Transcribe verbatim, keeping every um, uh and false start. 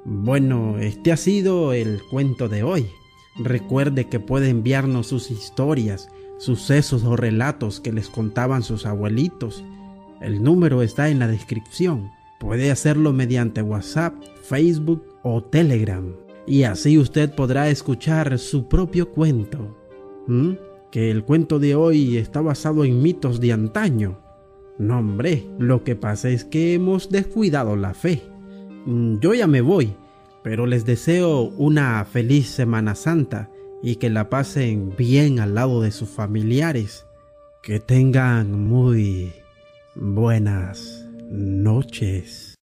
Bueno, este ha sido el cuento de hoy. Recuerde que puede enviarnos sus historias, sucesos o relatos que les contaban sus abuelitos. El número está en la descripción. Puede hacerlo mediante WhatsApp, Facebook o Telegram. Y así usted podrá escuchar su propio cuento. ¿Mm? Que el cuento de hoy está basado en mitos de antaño. No, hombre, lo que pasa es que hemos descuidado la fe. Yo ya me voy, pero les deseo una feliz Semana Santa y que la pasen bien al lado de sus familiares. Que tengan muy buenas noches.